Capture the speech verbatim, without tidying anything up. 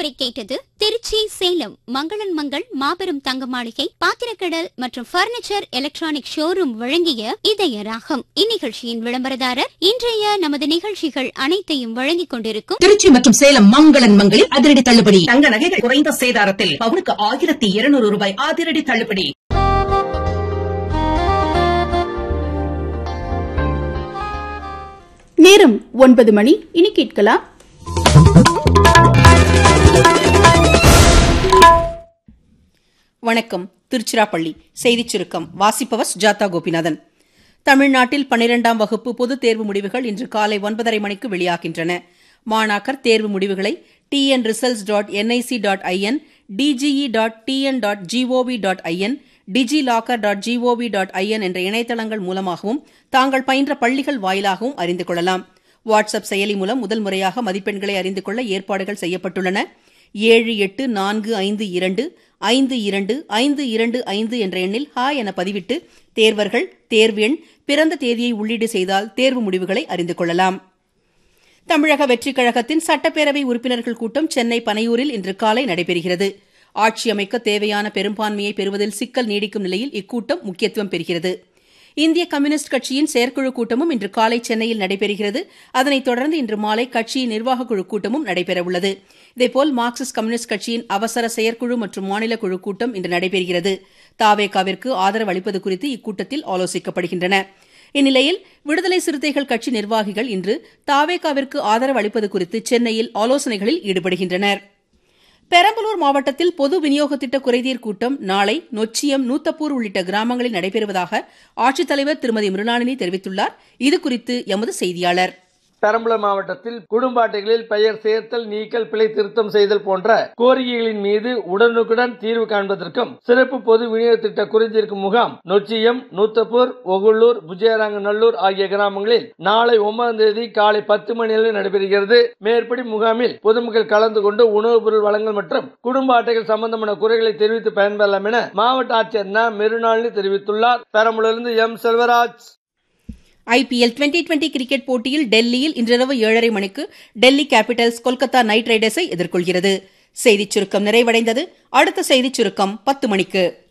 இதுவரை கேட்டது திருச்சி சேலம் மங்களன் மங்கள் மாபெரும் தங்க மாளிகை பாத்திரக்கடல் மற்றும் பர்னிச்சர் எலக்ட்ரானிக் ஷோரூம் வழங்கிய இதய ராகம். இந்நிகழ்ச்சியின் விளம்பரதாரர் இன்றைய நமது நிகழ்ச்சிகள் அனைத்தையும் வழங்கிக் கொண்டிருக்கும் திருச்சி மற்றும் சேலம் மங்களன் மங்களில் அதிரடி தள்ளுபடி. தங்க நகைகள் குறைந்த சேதாரத்தில் பவுனுக்கு ஆயிரத்தி இருநூறு ரூபாய் அதிரடி தள்ளுபடி. நேரம் ஒன்பது மணி. இனி கேட்கலாம் வணக்கம். திருச்சிராப்பள்ளி செய்திச் சுருக்கம். வாசிப்பவர் ஜாதா கோபிநாதன். தமிழ்நாட்டில் பன்னிரண்டாம் வகுப்பு பொதுத் தேர்வு முடிவுகள் இன்று காலை ஒன்பதரை மணிக்கு வெளியாகின்றன. மாணாக்கர் தேர்வு முடிவுகளை TN results dot NIC dot IN, DGE dot TN dot gov dot IN, DG locker dot gov dot IN என்ற இணையதளங்கள் மூலமாகவும் தாங்கள் பயின்ற பள்ளிகள் வாயிலாகவும் அறிந்து கொள்ளலாம். வாட்ஸ்அப் செயலி மூலம் முதல் முறையாக மதிப்பெண்களை அறிந்து கொள்ள ஏற்பாடுகள் செய்யப்பட்டுள்ளன. ஏழு எட்டு நான்கு ஐந்து இரண்டு ஐந்து இரண்டு ஐந்து இரண்டு ஐந்து என்ற எண்ணில் ஹாய் என பதிவிட்டு தேர்வர்கள் தேர்வு எண், பிறந்த தேதியை உள்ளீடு செய்தால் தேர்வு முடிவுகளை அறிந்து கொள்ளலாம். தமிழக வெற்றிக் கழகத்தின் சட்டப்பேரவை உறுப்பினர்கள் கூட்டம் சென்னை பனையூரில் இன்று காலை நடைபெறுகிறது. ஆட்சி அமைக்க தேவையான பெரும்பான்மையை பெறுவதில் சிக்கல் நீடிக்கும் நிலையில் இக்கூட்டம் முக்கியத்துவம் பெறுகிறது. இந்திய கம்யூனிஸ்ட் கட்சியின் செயற்குழு கூட்டமும் இன்று காலை சென்னையில் நடைபெறுகிறது. அதனைத் தொடர்ந்து இன்று மாலை கட்சியின் நிர்வாகக் குழு கூட்டமும் நடைபெறவுள்ளது. இதேபோல் மார்க்சிஸ்ட் கம்யூனிஸ்ட் கட்சியின் அவசர செயற்குழு மற்றும் மாநில குழு கூட்டம் இன்று நடைபெறுகிறது. தாவேகாவிற்கு ஆதரவு அளிப்பது குறித்து இக்கூட்டத்தில் ஆலோசிக்கப்படுகின்றன. இந்நிலையில் விடுதலை சிறுத்தைகள் கட்சி நிர்வாகிகள் இன்று தாவேகாவிற்கு ஆதரவு அளிப்பது குறித்து சென்னையில் ஆலோசனைகளில் ஈடுபடுகின்றனர். பெரம்பலூர் மாவட்டத்தில் பொது விநியோக திட்ட குறைதீர் கூட்டம் நாளை நொச்சியம், நூத்தப்பூர் உள்ளிட்ட கிராமங்களில் நடைபெறுவதாக ஆட்சித்தலைவர் திருமதி மிருளாளினி தெரிவித்துள்ளார். இதுகுறித்து எமது செய்தியாளர். பெரம்பலூர் மாவட்டத்தில் குடும்ப அட்டைகளில் பெயர் சேர்த்தல், நீக்கல், பிழை திருத்தம் செய்தல் போன்ற கோரிக்கைகளின் மீது உடனுக்குடன் தீர்வு காண்பதற்கும் சிறப்பு பொது விநியோக திட்ட குறைதீர்க்கும் முகாம் நொச்சியம், நூத்தப்பூர், ஒகுள்ளூர், புஜயராங்கநல்லூர் ஆகிய கிராமங்களில் நாளை ஒன்பதாம் தேதி காலை பத்து மணி அளவில் நடைபெறுகிறது. மேற்படி முகாமில் பொதுமக்கள் கலந்து கொண்டு உணவுப் பொருள் வழங்கல் மற்றும் குடும்ப அட்டைகள் சம்பந்தமான குறைகளை தெரிவித்து பயன்பெறலாம் என மாவட்ட ஆட்சியர் ந மிருளாளினி தெரிவித்துள்ளார். பெரம்பலூரிலிருந்து M Selvaraj. IPL twenty twenty cricket போட்டியில் டெல்லியில் இன்றிரவு ஏழரை மணிக்கு டெல்லி கேபிட்டல்ஸ் கொல்கத்தா நைட் ரைடர்ஸை எதிர்கொள்கிறது. செய்திச் சுருக்கம் நிறைவடைந்தது. அடுத்த செய்திச் சுருக்கம் பத்து மணிக்கு.